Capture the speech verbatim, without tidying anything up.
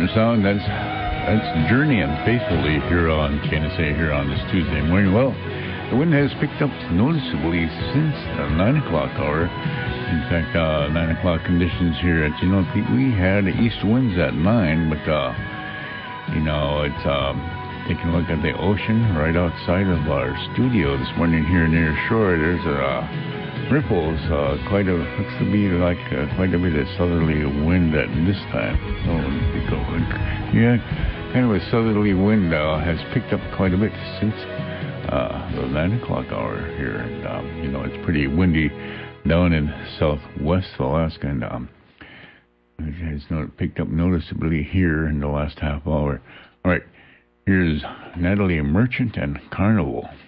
different sound. That's that's Journey and Faithfully here on K N S A here on this Tuesday morning. Well, the wind has picked up noticeably since the nine o'clock hour. In fact, uh, nine o'clock conditions here at Chinook, we had east winds at nine, but uh, you know, it's um, taking a look at the ocean right outside of our studio this morning here near shore. There's a uh, ripples, uh, quite a, looks to be like uh, quite a bit of southerly wind at this time. Oh, yeah, kind of a southerly wind uh, has picked up quite a bit since uh, the nine o'clock hour here. And, um, you know, it's pretty windy down in southwest Alaska, and um, it has not picked up noticeably here in the last half hour. All right, here's Natalie Merchant and Carnival.